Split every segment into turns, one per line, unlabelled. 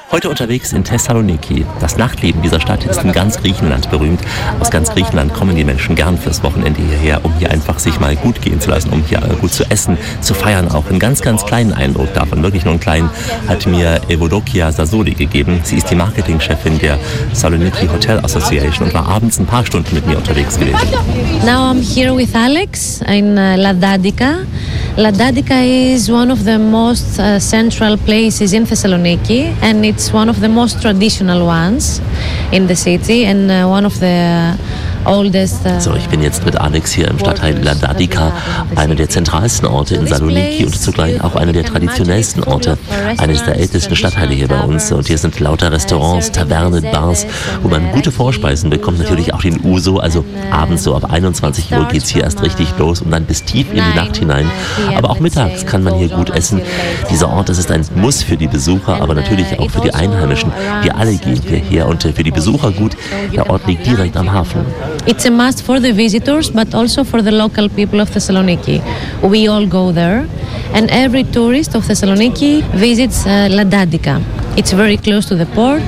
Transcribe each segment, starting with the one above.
Heute unterwegs in Thessaloniki. Das Nachtleben dieser Stadt ist in ganz Griechenland berühmt. Aus ganz Griechenland kommen die Menschen gern fürs Wochenende hierher, um hier einfach sich mal gut gehen zu lassen, um hier gut zu essen, zu feiern auch. Einen ganz, ganz kleinen Eindruck davon, wirklich nur einen kleinen, hat mir Evodokia Sasoli gegeben. Sie ist die Marketingchefin der Saloniki Hotel Association und war abends ein paar Stunden mit mir unterwegs gewesen.
Now I'm here with Alex in Ladadika. Ladadika is one of the most central places in Thessaloniki, and it's one of the most traditional ones in the city, and one of the oldest.
So, ich bin jetzt mit Alex hier im Stadtteil Ladadika, einer der zentralsten Orte in Saloniki und zugleich auch einer der traditionellsten Orte, eines der ältesten Stadtteile hier bei uns. Und hier sind lauter Restaurants, Tavernen, Bars, wo man gute Vorspeisen bekommt, natürlich auch den Uso. Also abends so ab 21 Uhr geht's hier erst richtig los und dann bis tief in die Nacht hinein. Aber auch mittags kann man hier gut essen. Dieser Ort, das ist ein Muss für die Besucher, aber natürlich auch für die Einheimischen. Wir alle gehen hierher und für die Besucher gut. Der Ort liegt direkt am Hafen.
It's a must for the visitors, but also for the local people of Thessaloniki. We all go there, and every tourist of Thessaloniki visits Ladadika. It's very close to the port.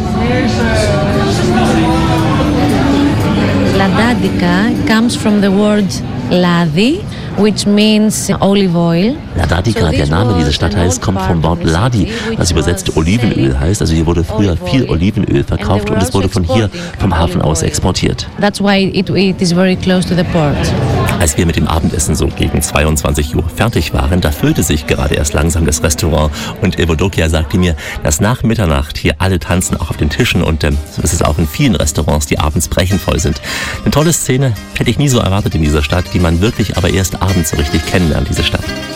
Ladadika comes from the word Ladi, which means olive oil.
Ladadika, der Name dieses Stadtteils, kommt vom Wort Ladi, was übersetzt Olivenöl heißt. Also hier wurde früher viel Olivenöl verkauft und es wurde von hier vom Hafen aus exportiert.
That's why it is very close to the port.
Als wir mit dem Abendessen so gegen 22 Uhr fertig waren, da füllte sich gerade erst langsam das Restaurant und Evodokia sagte mir, dass nach Mitternacht hier alle tanzen, auch auf den Tischen und so ist es auch in vielen Restaurants, die abends brechend voll sind. Eine tolle Szene, hätte ich nie so erwartet in dieser Stadt, die man wirklich aber erst abends so richtig kennenlernt, diese Stadt.